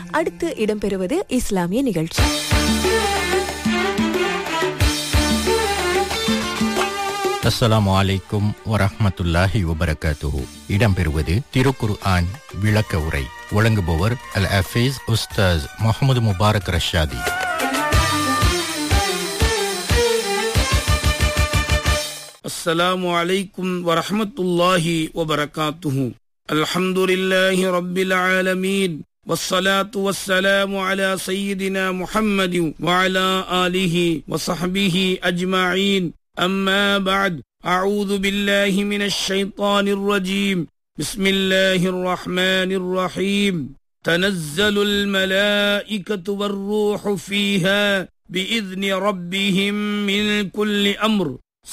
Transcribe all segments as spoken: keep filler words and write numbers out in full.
அடுத்து இடம்பெறுவது இஸ்லாமிய நிகழ்ச்சி. அஸ்ஸலாமு அலைக்கும் வரஹ்மத்துல்லாஹி வபரகாத்துஹு. இடம்பெறுவது திருக்குர்ஆன் விளக்க உரை. வழங்குபவர் அல் ஹஃபீஸ் உஸ்தாஸ் முஹம்மது முபாரக் ரஷாதி. அஸ்ஸலாமு அலைக்கும் வரஹ்மத்துல்லாஹி வபரகாத்துஹு. அல்ஹம்துலில்லாஹி ரப்பில் ஆலமீன். والصلاة والسلام على سيدنا محمد وعلى آله وصحبه أجمعين. أما بعد، أعوذ بالله من الشيطان الرجيم. بسم الله الرحمن الرحيم. تنزل الملائكة والروح فيها بإذن ربهم من كل أمر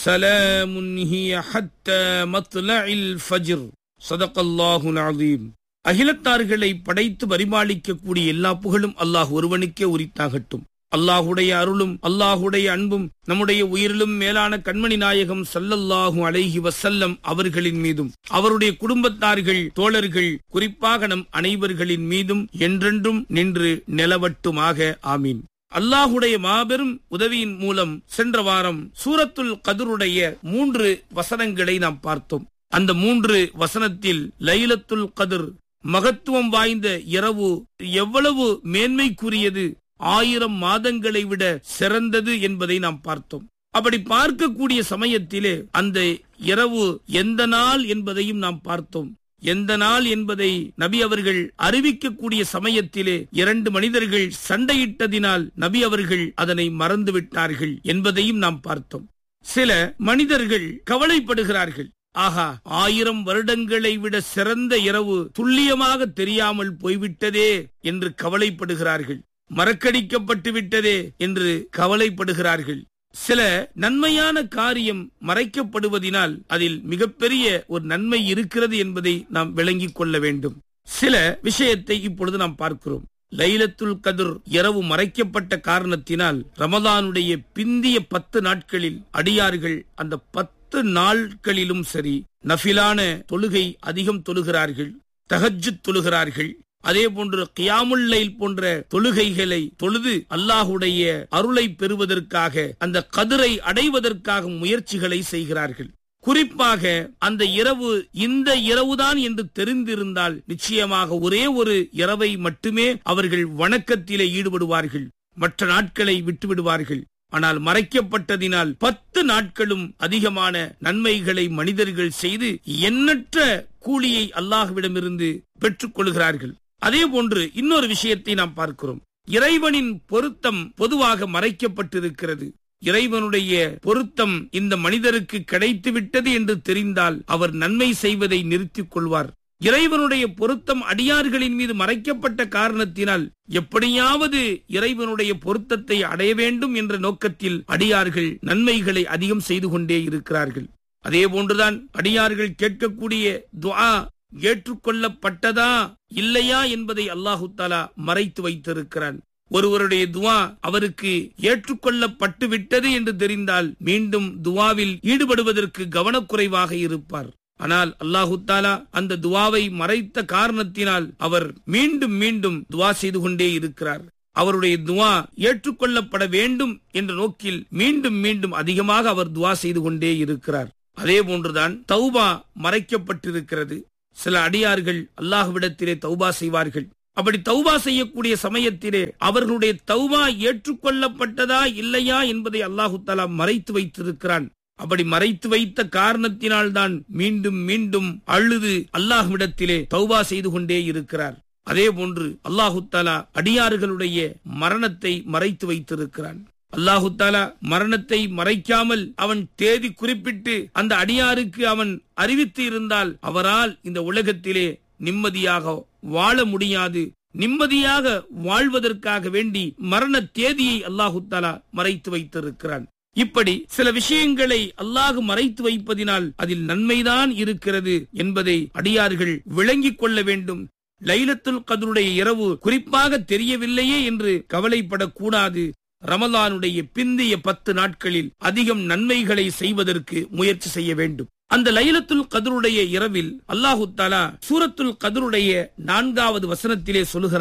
سلام هي حتى مطلع الفجر. صدق الله العظيم. அகிலத்தார்களை படைத்து பரிபாலிக்கக்கூடிய எல்லா புகழும் அல்லாஹ் ஒருவனுக்கே உரித்தாகட்டும். அல்லாஹுடைய அருளும் அல்லாஹுடைய அன்பும் நம்முடைய உயிரிலும் மேலான கண்மணி நாயகம் ஸல்லல்லாஹு அலைஹி வஸல்லம் அவர்களின் மீதும் அவருடைய குடும்பத்தார்கள், தோழர்கள், குறிப்பாக நம் அனைவர்களின் மீதும் என்றென்றும் நின்று நிலவட்டுமாக. ஆமீன். அல்லாஹுடைய மாபெரும் உதவியின் மூலம் சென்ற வாரம் சூரத்துல் கத்ருடைய மூன்று வசனங்களை நாம் பார்த்தோம். அந்த மூன்று வசனத்தில் லைலத்துல் கத்ர், மகத்துவம் வாய்ந்த இரவு, எவ்வளவு மேன்மைக்குரியது, ஆயிரம் மாதங்களை விட சிறந்தது என்பதை நாம் பார்த்தோம். அப்படி பார்க்கக்கூடிய சமயத்திலே அந்த இரவு எந்த நாள் என்பதையும் நாம் பார்த்தோம். எந்த நாள் என்பதை நபி அவர்கள் அறிவிக்கக்கூடிய சமயத்திலே இரண்டு மனிதர்கள் சண்டையிட்டதினால் நபி அவர்கள் அதனை மறந்துவிட்டார்கள் என்பதையும் நாம் பார்த்தோம். சில மனிதர்கள் கவலைப்படுகிறார்கள், ஆகா, ஆயிரம் வருடங்களை விட சிறந்த இரவு துல்லியமாக தெரியாமல் போய்விட்டதே என்று கவலைப்படுகிறார்கள். மறக்கடிக்கப்பட்டு விட்டதே என்று கவலைப்படுகிறார்கள். சில நன்மையான காரியம் மறைக்கப்படுவதினால் அதில் மிகப்பெரிய ஒரு நன்மை இருக்கிறது என்பதை நாம் விளங்கிக் கொள்ள வேண்டும். சில விஷயத்தை இப்பொழுது நாம் பார்க்கிறோம். லைலத்துல் கத்ர் இரவு மறைக்கப்பட்ட காரணத்தினால் ரமதானுடைய பிந்திய பத்து நாட்களில் அடியார்கள் அந்த பத்து நாட்களிலும் சரி நஃபிலான தொழுகை அதிகம் தொழுகிறார்கள், தஹஜ்ஜுத் தொழுகிறார்கள். அதே போன்று கியாமுல் லைல் போன்ற தொழுகைகளை தொழுது அல்லாஹுடைய அருளை பெறுவதற்காக, அந்த கதிரை அடைவதற்காக முயற்சிகளை செய்கிறார்கள். குறிப்பாக அந்த இரவு இந்த இரவுதான் என்று தெரிந்திருந்தால் நிச்சயமாக ஒரே ஒரு இரவை மட்டுமே அவர்கள் வணக்கத்திலே ஈடுபடுவார்கள், மற்ற நாட்களை விட்டுவிடுவார்கள். ஆனால் மறைக்கப்பட்டதினால் பத்து நாட்களும் அதிகமான நன்மைகளை மனிதர்கள் செய்து எண்ணற்ற கூலியை அல்லாஹ்விடமிருந்து பெற்றுக் கொள்கிறார்கள். அதே போன்று இன்னொரு விஷயத்தை நாம் பார்க்கிறோம். இறைவனின் பொருத்தம் பொதுவாக மறைக்கப்பட்டிருக்கிறது. இறைவனுடைய பொருத்தம் இந்த மனிதருக்கு கிடைத்து விட்டது என்று தெரிந்தால் அவர் நன்மை செய்வதை நிறுத்திக் கொள்வார். இறைவனுடைய பொருத்தம் அடியார்களின் மீது மறைக்கப்பட்ட காரணத்தினால் எப்படியாவது இறைவனுடைய பொருத்தத்தை அடைய வேண்டும் என்ற நோக்கத்தில் அடியார்கள் நன்மைகளை அதிகம் செய்து கொண்டே இருக்கிறார்கள். அதே போன்றுதான் அடியார்கள் கேட்கக்கூடிய துஆ ஏற்றுக்கொள்ளப்பட்டதா இல்லையா என்பதை அல்லாஹு தஆலா மறைத்து வைத்திருக்கிறான். ஒருவருடைய துவா அவருக்கு ஏற்றுக்கொள்ளப்பட்டு விட்டது என்று தெரிந்தால் மீண்டும் துவாவில் ஈடுபடுவதற்கு கவனக்குறைவாக இருப்பார். ஆனால் அல்லாஹு தஆலா அந்த துவாவை மறைத்த காரணத்தினால் அவர் மீண்டும் மீண்டும் துவா செய்து கொண்டே இருக்கிறார். அவருடைய துவா ஏற்றுக்கொள்ளப்பட வேண்டும் என்ற நோக்கில் மீண்டும் மீண்டும் அதிகமாக அவர் துவா செய்து கொண்டே இருக்கிறார். அதே போன்றுதான் தௌபா மறைக்கப்பட்டிருக்கிறது. சில அடியார்கள் அல்லாஹ்விடத்திலே தௌபா செய்வார்கள். அப்படி தௌபா செய்யக்கூடிய சமயத்திலே அவர்களுடைய தௌபா ஏற்றுக்கொள்ளப்பட்டதா இல்லையா என்பதை அல்லாஹு தஆலா மறைத்து வைத்திருக்கிறான். அப்படி மறைத்து வைத்த காரணத்தினால்தான் மீண்டும் மீண்டும் அழுது அல்லாஹ்விடத்திலே தௌபா செய்து கொண்டே இருக்கிறார். அதே போன்று அல்லாஹு தஆலா அடியார்களுடைய மரணத்தை மறைத்து வைத்திருக்கிறான். அல்லாஹு தஆலா மரணத்தை மறைக்காமல் அவன் தேதி குறிப்பிட்டு அந்த அடியாருக்கு அவன் அறிவித்து இருந்தால் அவரால் இந்த உலகத்திலே நிம்மதியாக வாழ முடியாது. நிம்மதியாக வாழ்வதற்காக வேண்டி மரண தேதியை அல்லாஹு தஆலா மறைத்து வைத்திருக்கிறான். இப்படி சில விஷயங்களை அல்லாஹ் மறைத்து வைப்பதினால் அதில் நன்மைதான் இருக்கிறது என்பதை அடியார்கள் விளங்கிக் கொள்ள வேண்டும். லைலத்துல் கத்ருடைய இரவு குறிப்பாக தெரியவில்லையே என்று கவலைப்படக்கூடாது. ரமலானுடைய பிந்திய பத்து நாட்களில் அதிகம் நன்மைகளை செய்வதற்கு முயற்சி செய்ய வேண்டும். அந்த லைலத்துல் கத்ருடைய இரவில் அல்லாஹு தஆலா சூரத்துல் கத்ருடைய நான்காவது வசனத்திலே சொல்கிறான்,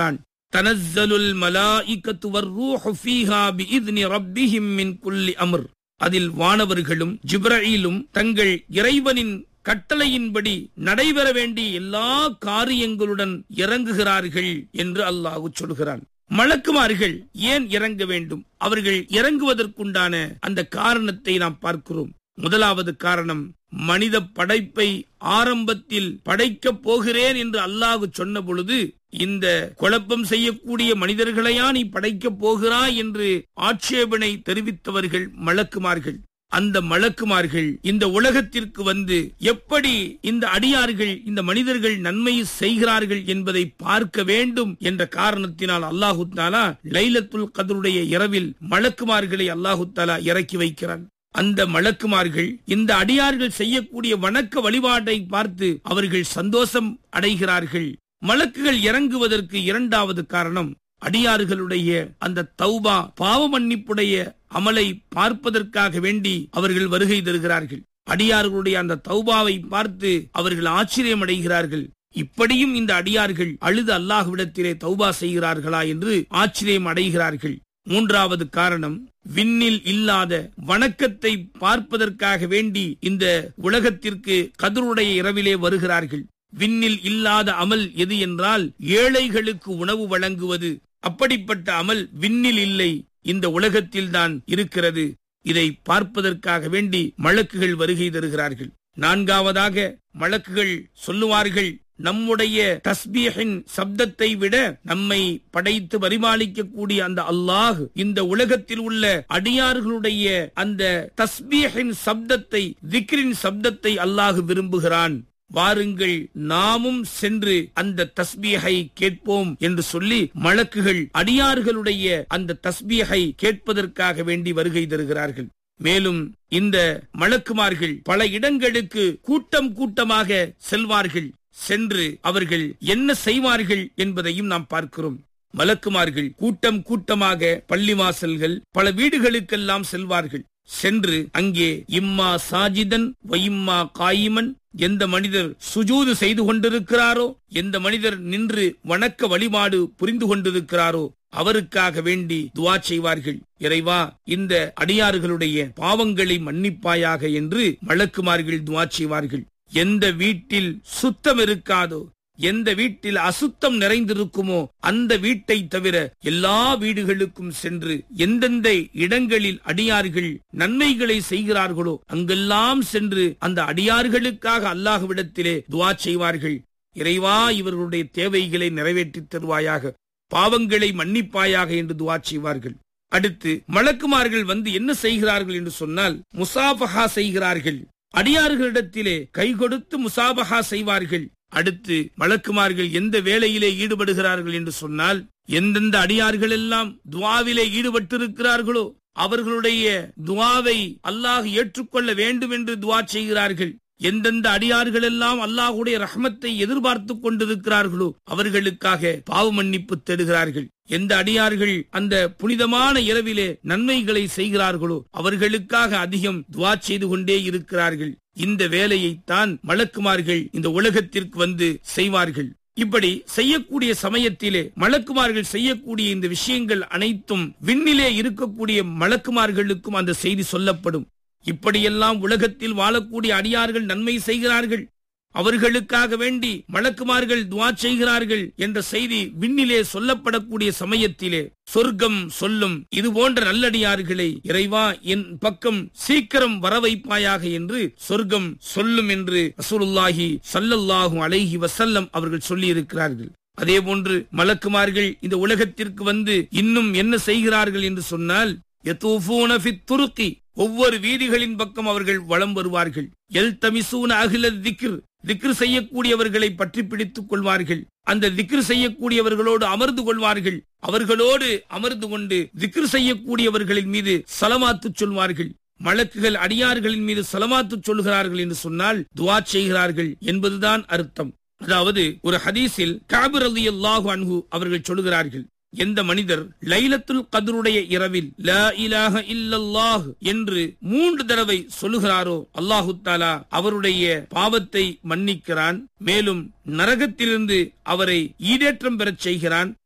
தனஸ்ஸலுல் மலாயிகத்து வர்ரூஹு ஃபீஹா பிஇذن ரப்பிஹிம் மின் குல்லி அம்ர். அதில் வானவர்களும் ஜிப்ரஈலும் தங்கள் இறைவனின் கட்டளையின்படி நடைபெற வேண்டிய எல்லா காரியங்களுடன் இறங்குகிறார்கள் என்று அல்லாஹ் சொல்கிறான். மலக்குமார்கள் ஏன் இறங்க வேண்டும்? அவர்கள் இறங்குவதற்குண்டான அந்த காரணத்தை நாம் பார்க்கிறோம். முதலாவது காரணம், மனித படைப்பை ஆரம்பத்தில் படைக்கப் போகிறேன் என்று அல்லாஹ் சொன்ன பொழுது, இந்த குழப்பம் செய்யக்கூடிய மனிதர்களையா நீ படைக்கப் போகிறாய் என்று ஆட்சேபனை தெரிவித்தவர்கள் மலக்குமார்கள். அந்த மலக்குமார்கள் இந்த உலகத்திற்கு வந்து எப்படி இந்த அடியார்கள், இந்த மனிதர்கள் நன்மை செய்கிறார்கள் என்பதை பார்க்க வேண்டும் என்ற காரணத்தினால் அல்லாஹு தஆலா லைலத்துல் கத்ருடைய இரவில் மலக்குமார்களை அல்லாஹு தஆலா இறக்கி வைக்கிறான். அந்த மலக்குமார்கள் இந்த அடியார்கள் செய்யக்கூடிய வணக்க வழிபாட்டை பார்த்து அவர்கள் சந்தோஷம் அடைகிறார்கள். மலக்குகள் இறங்குவதற்கு இரண்டாவது காரணம், அடியார்களுடைய அந்த தௌபா பாவ மன்னிப்புடைய அமலை பார்ப்பதற்காக வேண்டி அவர்கள் வருகை தருகிறார்கள். அடியார்களுடைய அந்த தௌபாவை பார்த்து அவர்கள் ஆச்சரியம் அடைகிறார்கள். இப்படியும் இந்த அடியார்கள் அழுது அல்லாஹ்விடத்திலே தௌபா செய்கிறார்களா என்று ஆச்சரியம் அடைகிறார்கள். மூன்றாவது காரணம், விண்ணில் இல்லாத வணக்கத்தை பார்ப்பதற்காக வேண்டி இந்த உலகத்திற்கு கத்ருடைய இரவிலே வருகிறார்கள். விண்ணில் இல்லாத அமல் எது என்றால் ஏழைகளுக்கு உணவு வழங்குவது. அப்படிப்பட்ட அமல் விண்ணில் இல்லை, இந்த உலகத்தில் தான் இருக்கிறது. இதை பார்ப்பதற்காக வேண்டி மலக்குகள் வருகை தருகிறார்கள். நான்காவதாக மலக்குகள் சொல்லுவார்கள், நம்முடைய தஸ்பீஹின் சப்தத்தை விட நம்மை படைத்து பரிமாளிக்கக்கூடிய அந்த அல்லாஹ் இந்த உலகத்தில் உள்ள அடியார்களுடைய அந்த தஸ்பீஹின் சப்தத்தை, திக்ரின் சப்தத்தை அல்லாஹ் விரும்புகிறான். வாருங்கள் நாமும் சென்று அந்த தஸ்பீஹை கேட்போம் என்று சொல்லி மலக்குகள் அடியார்களுடைய அந்த தஸ்பீஹை கேட்பதற்காக வேண்டி வருகை தருகிறார்கள். மேலும் இந்த மலக்குமார்கள் பல இடங்களுக்கு கூட்டம் கூட்டமாக செல்வார்கள். சென்று அவர்கள் என்ன செய்வார்கள் என்பதையும் நாம் பார்க்கிறோம். மலக்குமார்கள் கூட்டம் கூட்டமாக பள்ளிவாசல்கள் பல வீடுகளுக்கெல்லாம் செல்வார்கள். சென்று அங்கே இம்மா சாஜிதன் வயிம்மா காயிமன், எந்த மனிதர் சுஜூது செய்து கொண்டிருக்கிறாரோ, எந்த மனிதர் நின்று வணக்க வழிபாடு புரிந்து கொண்டிருக்கிறாரோ அவருக்காக வேண்டி துஆ செய்வார்கள். இறைவா, இந்த அடியார்களுடைய பாவங்களை மன்னிப்பாயாக என்று மலக்குமார்கள் துஆ செய்வார்கள். எந்த வீட்டில் சுத்தம் இருக்காதோ, எந்த வீட்டில் அசுத்தம் நிறைந்திருக்குமோ அந்த வீட்டை தவிர எல்லா வீடுகளுக்கும் சென்று எந்தெந்த இடங்களில் அடியார்கள் நன்மைகளை செய்கிறார்களோ அங்கெல்லாம் சென்று அந்த அடியார்களுக்காக அல்லாஹ்விடத்திலே துஆ செய்வார்கள். இறைவா, இவர்களுடைய தேவைகளை நிறைவேற்றி தருவாயாக, பாவங்களை மன்னிப்பாயாக என்று துஆ செய்வார்கள். அடுத்து மலக்குமார்கள் வந்து என்ன செய்கிறார்கள் என்று சொன்னால், முசாபஹா செய்கிறார்கள். அடியார்களிடத்திலே கை கொடுத்து முசாபஹா செய்வார்கள். அடுத்து மலக்குமார்கள் எந்த வேளையிலே ஈடுபடுகிறார்கள் என்று சொன்னால், எந்தெந்த அடியார்கள் எல்லாம் துஆவிலே ஈடுபட்டிருக்கிறார்களோ அவர்களுடைய துஆவை அல்லாஹ் ஏற்றுக்கொள்ள வேண்டும் என்று துஆ செய்கிறார்கள். எந்தெந்த அடியார்கள் எல்லாம் அல்லாஹ்வுடைய ரஹ்மத்தை எதிர்பார்த்து கொண்டிருக்கிறார்களோ அவர்களுக்காக பாவ மன்னிப்பு தேடுகிறார்கள். எந்த அடியார்கள் அந்த புனிதமான இரவிலே நன்மைகளை செய்கிறார்களோ அவர்களுக்காக அதிகம் துஆ செய்து கொண்டே இருக்கிறார்கள். இந்த வேலையைத்தான் மலக்குமார்கள் இந்த உலகத்திற்கு வந்து செய்வார்கள். இப்படி செய்யக்கூடிய சமயத்திலே மலக்குமார்கள் செய்யக்கூடிய இந்த விஷயங்கள் அனைத்தும் விண்ணிலே இருக்கக்கூடிய மலக்குமார்களுக்கும் அந்த செய்தி சொல்லப்படும். இப்படியெல்லாம் உலகத்தில் வாழக்கூடிய அடியார்கள் நன்மை செய்கிறார்கள், அவர்களுக்காக வேண்டி மலக்குமார்கள் துஆ செய்கிறார்கள் என்ற செய்தி விண்ணிலே சொல்லப்படக்கூடிய சமயத்திலே சொர்க்கம் சொல்லும், இது போன்ற நல்லடியார்களை இறைவா என் பக்கம் சீக்கிரம் வர வைப்பாயாக என்று சொர்க்கம் சொல்லும் என்று ரசூலுல்லாஹி ஸல்லல்லாஹு அலைஹி வஸல்லம் அவர்கள் சொல்லி இருக்கிறார்கள். அதே போன்று மலக்குமார்கள் இந்த உலகத்திற்கு வந்து இன்னும் என்ன செய்கிறார்கள் என்று சொன்னால், யதூஃபூன ஃபித் துருக்கி, ஒவ்வொரு வீதிகளின் பக்கம் அவர்கள் வலம் வருவார்கள். யல்தமிசூன அஹ்லல் திக்ர், திக்ர் செய்யக்கூடியவர்களை பற்றி பிடித்துக் கொள்வார்கள். அந்த திக்ர் செய்யக்கூடியவர்களோடு அமர்ந்து கொள்வார்கள். அவர்களோடு அமர்ந்து கொண்டு திக்ர் செய்யக்கூடியவர்களின் மீது சலமாத்து சொல்வார்கள். மலக்குகள் அடியார்களின் மீது சலமாத்து சொல்கிறார்கள் என்று சொன்னால் துஆ செய்கிறார்கள் என்பதுதான் அர்த்தம். அதாவது ஒரு ஹதீஸில் கஅப் ரலியல்லாஹு அன்ஹு அவர்கள் சொல்கிறார்கள், எந்த மனிதர் லைலத்துல் கத்ருடைய இரவில் லா இலாஹ இல்லல்லாஹ் என்று மூன்று தடவை சொல்லுகிறாரோ அல்லாஹு தஆலா அவருடைய பாவத்தை மன்னிக்கிறான். மேலும் நரகத்திலிருந்து அவரை ஈடேற்றம் பெறச் செய்கிறான்.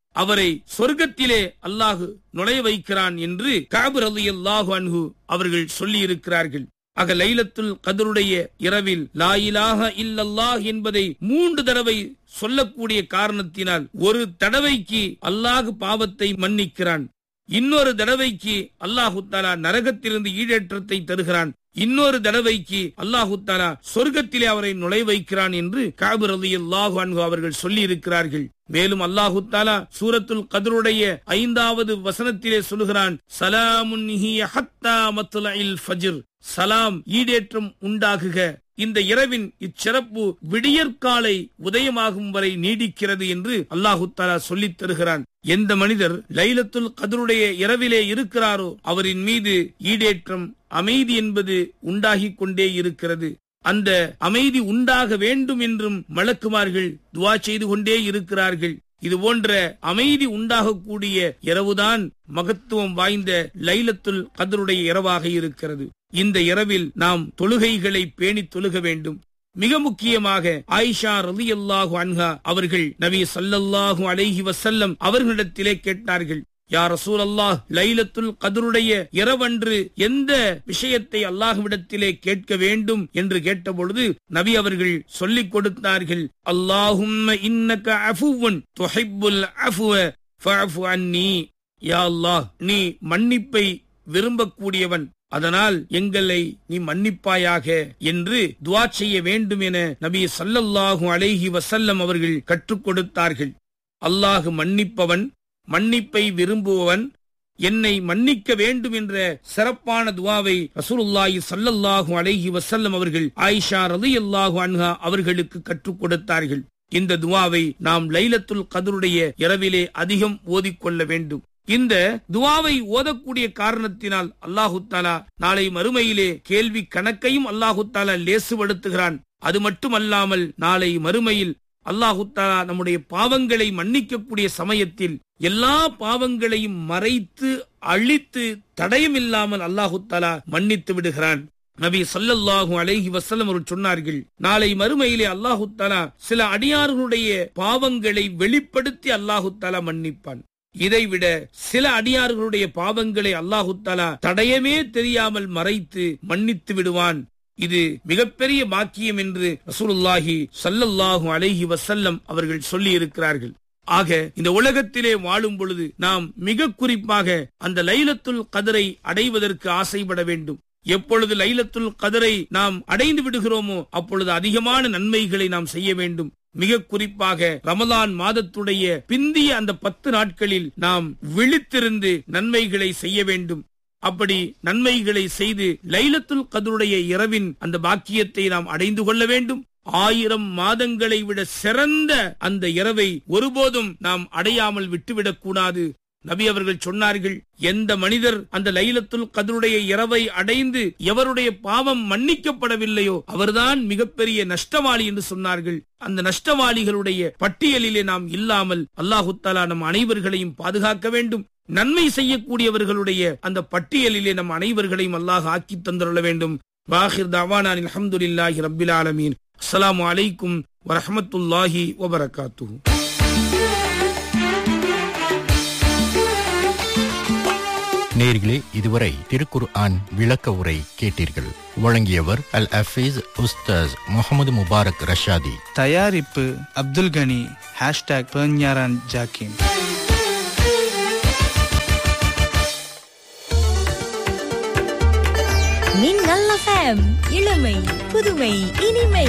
அவரை சொர்க்கத்திலே அல்லாஹ் நுழைய வைக்கிறான் என்று கஅப் ரலியல்லாஹு அன்ஹு அவர்கள் சொல்லி இருக்கிறார்கள். ஆக லைலத்துல் கத்ருடைய இரவில் லா இலாஹ இல்லல்லாஹ் என்பதை மூன்று தடவை சொல்லக்கூடிய காரணத்தினால் ஒரு தடவைக்கு அல்லாஹ் பாவத்தை மன்னிக்கிறான், இன்னொரு தடவைக்கு அல்லாஹு தஆலா நரகத்திலிருந்து ஈடேற்றத்தை தருகிறான், இன்னொரு தடவைக்கு அல்லாஹு தஆலா சொர்க்கத்திலே அவரை நுழைய வைக்கிறான் என்று கஅப் ரலியல்லாஹு அன்ஹு அவர்கள் சொல்லி இருக்கிறார்கள். மேலும் அல்லாஹு தஆலா சூரத்துல் கத்ருடைய ஐந்தாவது வசனத்திலே சொல்கிறான், ஸலாமுன் ஹிய ஹத்தா மத்லஇல் ஃபஜ்ர், சலாம் ஈடேற்றம் உண்டாகுக. இந்த இரவின் இச்சிறப்பு விடியற்காலை உதயமாகும் வரை நீடிக்கிறது என்று அல்லாஹு தஆலா சொல்லித் தருகிறான். எந்த மனிதர் லைலத்துல் கத்ருடைய இரவிலே இருக்கிறாரோ அவரின் மீது ஈடேற்றம், அமைதி என்பது உண்டாகிக் கொண்டே இருக்கிறது. அந்த அமைதி உண்டாக வேண்டும் என்றும் மலக்குமார்கள் துஆ செய்து கொண்டே இருக்கிறார்கள். இது போன்ற அமைதி உண்டாகக்கூடிய இரவுதான் மகத்துவம் வாய்ந்த லைலத்துல் கத்ருடைய இரவாக இருக்கிறது. இந்த இரவில் நாம் தொழுகைகளை பேணி தொழுக வேண்டும். மிக முக்கியமாக ஆயிஷா ரலியல்லாஹு அன்ஹா அவர்கள் நபி ஸல்லல்லாஹு அலைஹி வஸல்லம் அவர்களிடத்திலே கேட்டார்கள், யா ரசூலல்லாஹ், லைலத்துல் கத்ருடைய இரவன்று எந்த விஷயத்தை அல்லாஹ்விடத்திலே கேட்க வேண்டும் என்று கேட்டபொழுது நபி அவர்கள் சொல்லிக் கொடுத்தார்கள், அல்லாஹும்ம இன்னக அஃபுவன் துஹிப்புல் அஃப்வ ஃபஅஃபு அன்னி. யா அல்லாஹ், நீ மன்னிப்பை விரும்பக்கூடியவன், அதனால் எங்களை நீ மன்னிப்பாயாக என்று துஆ செய்ய வேண்டும் என நபி ஸல்லல்லாஹு அலைஹி வஸல்லம் அவர்கள் கற்றுக் கொடுத்தார்கள். அல்லாஹ் மன்னிப்பவன், மன்னிப்பை விரும்புபவன், என்னை மன்னிக்க வேண்டும் என்ற சிறப்பான துஆவை ரசூலுல்லாஹி ஸல்லல்லாஹு அலைஹி வஸல்லம் அவர்கள் ஆயிஷா ரலியல்லாஹு அன்ஹா அவர்களுக்கு கற்றுக் கொடுத்தார்கள். இந்த துஆவை நாம் லைலத்துல் கத்ருடைய இரவிலே அதிகம் ஓதிக்கொள்ள வேண்டும். இந்த துஆவை ஓதக்கூடிய காரணத்தினால் அல்லாஹு தஆலா நாளை மறுமையிலே கேள்வி கணக்கையும் அல்லாஹு தஆலா லேசுபடுத்துகிறான். அது மட்டுமல்லாமல் நாளை மறுமையில் அல்லாஹு தஆலா நம்முடைய பாவங்களை மன்னிக்கக்கூடிய சமயத்தில் எல்லா பாவங்களையும் மறைத்து அழித்து தடயமில்லாமல் அல்லாஹு தஆலா மன்னித்து விடுகிறான். நபி ஸல்லல்லாஹு அலைஹி வஸல்லம் அவர்கள் சொன்னார்கள், நாளை மறுமையிலே அல்லாஹு தஆலா சில அடியார்களுடைய பாவங்களை வெளிப்படுத்தி அல்லாஹு தஆலா மன்னிப்பான். இதைவிட சில அடியார்களுடைய பாவங்களை அல்லாஹு தஆலா தடயமே தெரியாமல் மறைத்து மன்னித்து விடுவான். இது மிகப்பெரிய பாக்கியம் என்று ரசூலுல்லாஹி ஸல்லல்லாஹு அலைஹி வஸல்லம் அவர்கள் சொல்லி இருக்கிறார்கள். ஆக இந்த உலகத்திலே வாழும் பொழுது நாம் மிக குறிப்பாக அந்த லைலத்துல் கத்ரை அடைவதற்கு ஆசைப்பட வேண்டும். எப்பொழுது லைலத்துல் கத்ரை நாம் அடைந்து விடுகிறோமோ அப்பொழுது அதிகமான நன்மைகளை நாம் செய்ய வேண்டும். மிக குறிப்பாக ரமலான் மாதத்துடைய பிந்திய அந்த பத்து நாட்களில் நாம் விழித்திருந்து நன்மைகளை செய்ய வேண்டும். அப்படி நன்மைகளை செய்து லைலத்துல் கத்ருடைய இரவின் அந்த பாக்கியத்தை நாம் அடைந்து கொள்ள வேண்டும். ஆயிரம் மாதங்களை விட சிறந்த அந்த இரவை ஒருபோதும் நாம் அடையாமல் விட்டுவிடக் கூடாது. நபி அவர்கள் சொன்னார்கள், எந்த மனிதர் அந்த லைலத்துல் கத்ருடைய இரவை அடைந்து எவருடைய பாவம் மன்னிக்கப்படவில்லையோ அவர்தான் மிகப்பெரிய நஷ்டவாளி என்று சொன்னார்கள். அந்த நஷ்டவாளிகளுடைய பட்டியலிலே நாம் இல்லாமல் அல்லாஹு தஆலா நம் அனைவர்களையும் பாதுகாக்க வேண்டும். நன்மை செய்யக்கூடியவர்களுடைய அந்த பட்டியலிலே நம் அனைவர்களையும் அல்லாஹ் ஆக்கி தந்துள்ள வேண்டும். வாஹிர் தஅவானா அல்ஹம்துலில்லாஹி ரப்பில் ஆலமீன். அஸ்ஸலாமு அலைக்கும் வரஹ்மத்துல்லாஹி வபரகாத்துஹு. நேயர்களே, இதுவரை திருக்குர்ஆன் விளக்க உரை கேட்டீர்கள். வழங்கியவர் அல் ஹஃபீஸ் உஸ்தாஸ் முகமது முபாரக் ரஷாதி. தயாரிப்பு அப்துல் கனி. ஹேஷ்டாக் பெர்ஞாரான் ஜாக்கிம். மின்னல் எஃப்எம், இளமை புதுமை இனிமை.